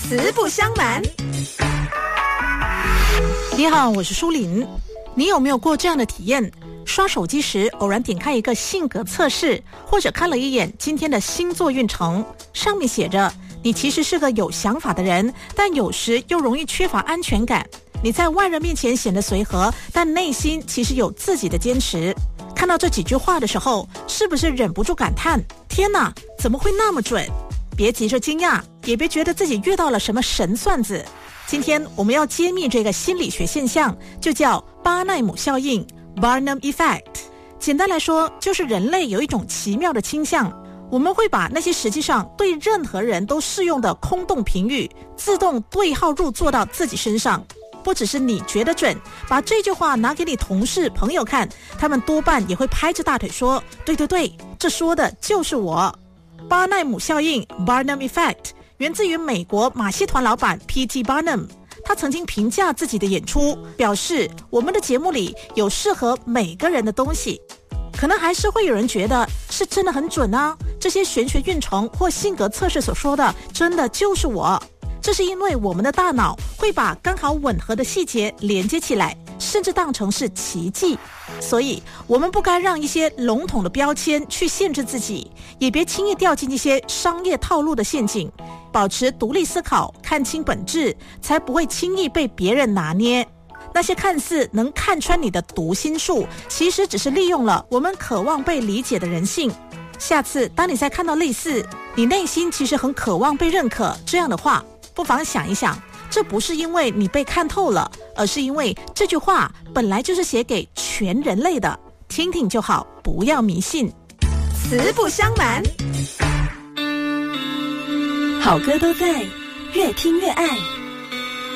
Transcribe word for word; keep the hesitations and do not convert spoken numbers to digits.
实不相瞒。 你好，我是舒琳。你有没有过这样的体验？刷手机时偶然点开一个性格测试，或者看了一眼今天的星座运程，上面写着你其实是个有想法的人，但有时又容易缺乏安全感。你在外人面前显得随和，但内心其实有自己的坚持。看到这几句话的时候，是不是忍不住感叹，天哪，怎么会那么准？别急着惊讶，也别觉得自己遇到了什么神算子。今天我们要揭秘这个心理学现象，就叫巴奈姆效应 Barnum Effect。 简单来说，就是人类有一种奇妙的倾向，我们会把那些实际上对任何人都适用的空洞评语自动对号入座到自己身上。不只是你觉得准，把这句话拿给你同事朋友看，他们多半也会拍着大腿说，对对对，这说的就是我。巴奈姆效应 Barnum Effect 源自于美国马戏团老板 P T Barnum。 他曾经评价自己的演出，表示我们的节目里有适合每个人的东西。可能还是会有人觉得是真的很准啊，这些玄学运程或性格测试所说的真的就是我。这是因为我们的大脑会把刚好吻合的细节连接起来，甚至当成是奇迹。所以我们不该让一些笼统的标签去限制自己，也别轻易掉进一些商业套路的陷阱。保持独立思考，看清本质，才不会轻易被别人拿捏。那些看似能看穿你的读心术，其实只是利用了我们渴望被理解的人性。下次当你再看到类似你内心其实很渴望被认可这样的话，不妨想一想，这不是因为你被看透了，而是因为这句话本来就是写给全人类的。听听就好，不要迷信。 实不相瞒， 好歌都在，越听越爱。